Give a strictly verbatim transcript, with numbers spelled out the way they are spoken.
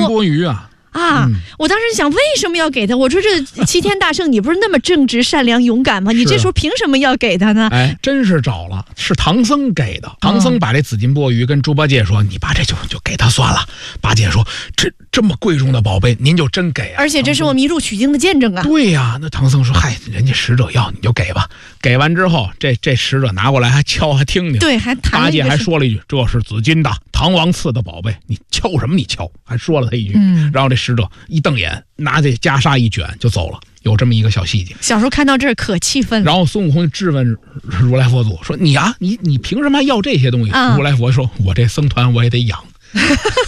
钵盂啊。 啊、嗯！我当时想，为什么要给他？我说这齐天大圣，你不是那么正直、善良、勇敢吗？你这时候凭什么要给他呢？ 哎，真是找了，是唐僧给的。唐僧把这紫金钵盂跟猪八戒说：“你把这就就给他算了。”八戒说：“这这么贵重的宝贝，您就真给啊！ 而且这是我们一路取经的见证啊！” 对呀、啊，那唐僧说：“嗨，人家使者要你就给吧。”给完之后，这这使者拿过来还敲还听听， 对，还弹了。 八戒还说了一句：“这是紫金的，唐王赐的宝贝，你敲什么？你敲！”还说了他一句。 嗯， 然后这使者一瞪眼，拿这袈裟一卷就走了。有这么一个小细节， 小时候看到这儿可气愤了。 然后孙悟空就质问如来佛祖说：“你啊，你你凭什么要这些东西？”嗯、如来佛说：“我这僧团我也得养。”